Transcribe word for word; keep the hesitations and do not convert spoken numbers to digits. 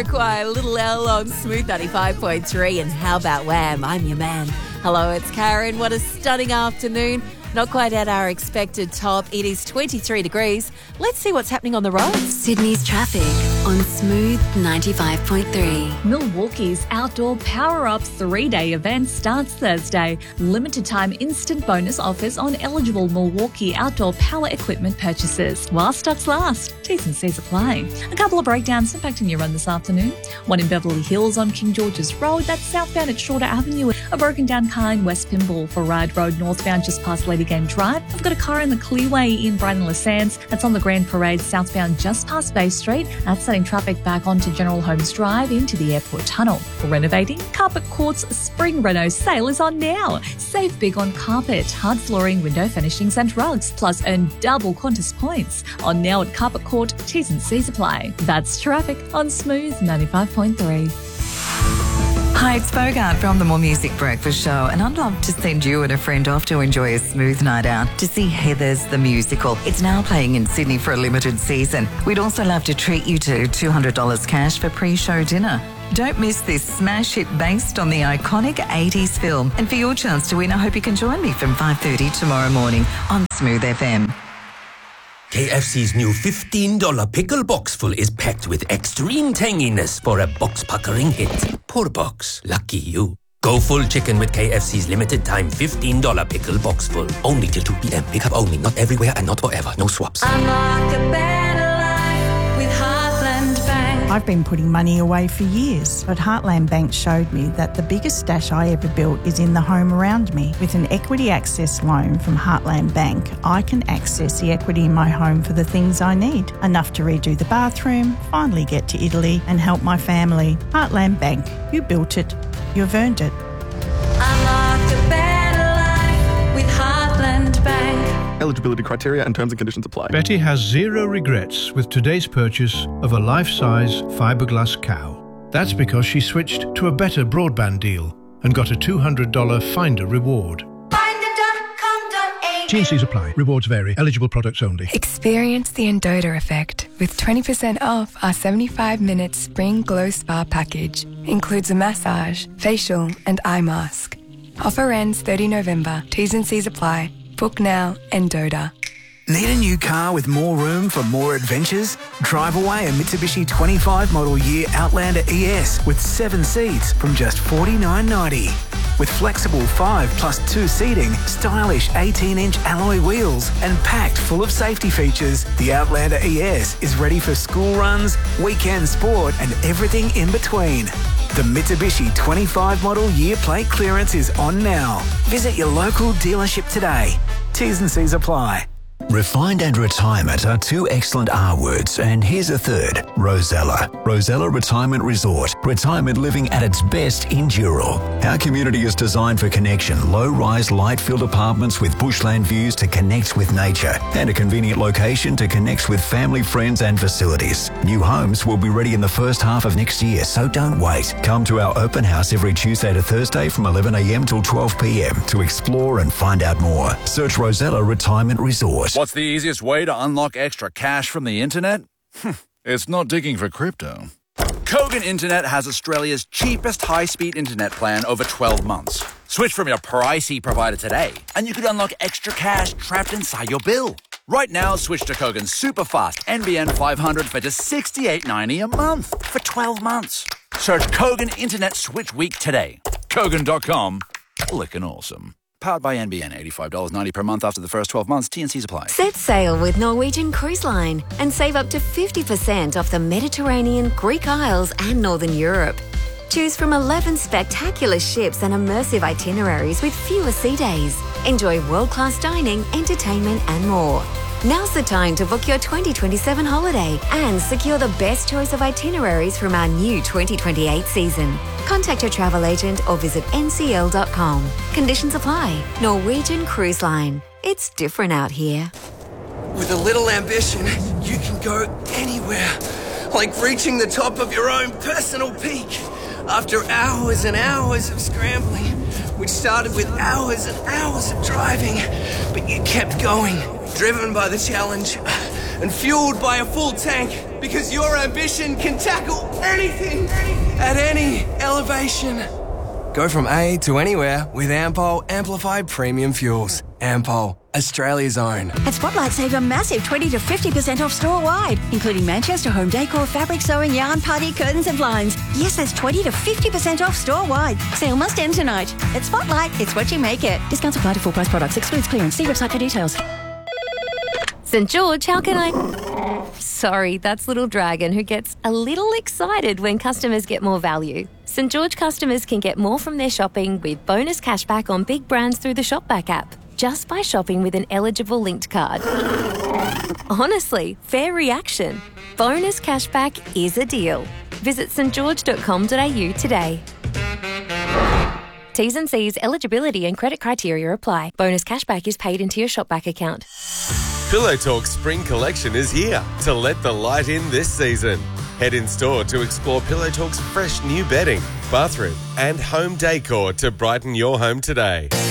Choir, Little L on Smooth ninety-five point three. And how about Wham? I'm your man. Hello, it's Karen. What a stunning afternoon. Not quite at our expected top. It is twenty-three degrees. Let's see what's happening on the roads. Sydney's traffic on Smooth ninety-five point three. Milwaukee's Outdoor Power Up three-day event starts Thursday. Limited time instant bonus offers on eligible Milwaukee outdoor power equipment purchases while stocks last. T's and C's apply. A couple of breakdowns impacting your run this afternoon. One in Beverly Hills on King George's Road, that's southbound at Shorter Avenue. A broken down car in West Pymble for Ride Road northbound just past Lady Game Drive. I've got a car in the Clearway in Brighton Le Sands. That's on the Grand Parade southbound just past Bay Street. That's setting traffic back onto General Holmes Drive into the airport tunnel. Renovating? Carpet Court's Spring Reno sale is on now. Save big on carpet, hard flooring, window finishings and rugs. Plus earn double Qantas points. On now at Carpet Court. T's and C's apply. That's traffic on Smooth ninety-five point three. Hi, it's Bogart from the More Music Breakfast Show, and I'd love to send you and a friend off to enjoy a smooth night out to see Heathers the Musical. It's now playing in Sydney for a limited season. We'd also love to treat you to two hundred dollars cash for pre-show dinner. Don't miss this smash hit based on the iconic eighties film. And for your chance to win, I hope you can join me from five thirty tomorrow morning on Smooth F M. K F C's new fifteen dollars pickle box full is packed with extreme tanginess for a box-puckering hit. Poor box. Lucky you. Go full chicken with K F C's limited time fifteen dollars pickle box full. Only till two p.m. Pick up only. Not everywhere and not forever. No swaps. Unlock a better life with Heartland Bank. I've been putting money away for years, but Heartland Bank showed me that the biggest stash I ever built is in the home around me. With an equity access loan from Heartland Bank, I can access the equity in my home for the things I need. Enough to redo the bathroom, finally get to Italy and help my family. Heartland Bank, you built it, you've earned it. Unlock a better life with Heartland Bank. Eligibility criteria and terms and conditions apply. Betty has zero regrets with today's purchase of a life-size fiberglass cow. That's because she switched to a better broadband deal and got a two hundred dollars Finder reward. Finder dot com dot a u. T and C's apply. Rewards vary. Eligible products only. Experience the Endota effect with twenty percent off our seventy-five minute Spring Glow Spa package. Includes a massage, facial and eye mask. Offer ends thirtieth of November. T's and C's apply. Book now, Endota. Need a new car with more room for more adventures? Drive away a Mitsubishi twenty-five model year Outlander E S with seven seats from just forty-nine ninety. With flexible five plus two seating, stylish eighteen inch alloy wheels and packed full of safety features, the Outlander E S is ready for school runs, weekend sport and everything in between. The Mitsubishi twenty-five model year plate clearance is on now. Visit your local dealership today. T's and C's apply. Refined and retirement are two excellent R words, and here's a third, Rosella. Rosella Retirement Resort. Retirement living at its best in Dural. Our community is designed for connection. Low-rise, light-filled apartments with bushland views to connect with nature, and a convenient location to connect with family, friends and facilities. New homes will be ready in the first half of next year, so don't wait. Come to our open house every Tuesday to Thursday from eleven a.m. till twelve p.m. to explore and find out more. Search Rosella Retirement Resort. What's the easiest way to unlock extra cash from the internet? It's not digging for crypto. Kogan Internet has Australia's cheapest high-speed internet plan over twelve months. Switch from your pricey provider today, and you could unlock extra cash trapped inside your bill. Right now, switch to Kogan's super-fast N B N five hundred for just sixty-eight ninety a month for twelve months. Search Kogan Internet Switch Week today. Kogan dot com. Lickin' awesome. Powered by N B N, eighty-five dollars ninety per month after the first twelve months. T and C's apply. Set sail with Norwegian Cruise Line and save up to fifty percent off the Mediterranean, Greek Isles and Northern Europe. Choose from eleven spectacular ships and immersive itineraries with fewer sea days. Enjoy world-class dining, entertainment and more. Now's the time to book your twenty twenty-seven holiday and secure the best choice of itineraries from our new twenty twenty-eight season. Contact your travel agent or visit N C L dot com. Conditions apply. Norwegian Cruise Line. It's different out here. With a little ambition, you can go anywhere. Like reaching the top of your own personal peak. After hours and hours of scrambling, which started with hours and hours of driving, but you kept going, driven by the challenge, and fueled by a full tank, because your ambition can tackle anything at any elevation. Go from A to anywhere with Ampol Amplified Premium Fuels. Ampol, Australia's own. At Spotlight, save a massive twenty to fifty percent off store-wide, including Manchester home decor, fabric sewing, yarn, party, curtains and blinds. Yes, that's twenty to fifty percent off store-wide. Sale must end tonight. At Spotlight, it's what you make it. Discounts apply to full price products. Excludes clearance. See website for details. St George, how can I... Sorry, that's Little Dragon, who gets a little excited when customers get more value. St George customers can get more from their shopping with bonus cashback on big brands through the Shopback app, just by shopping with an eligible linked card. Honestly, fair reaction. Bonus cashback is a deal. Visit s t george dot com dot a u today. T's and C's, eligibility and credit criteria apply. Bonus cashback is paid into your Shopback account. Pillow Talk Spring Collection is here to let the light in this season. Head in store to explore Pillow Talk's fresh new bedding, bathroom and home decor to brighten your home today.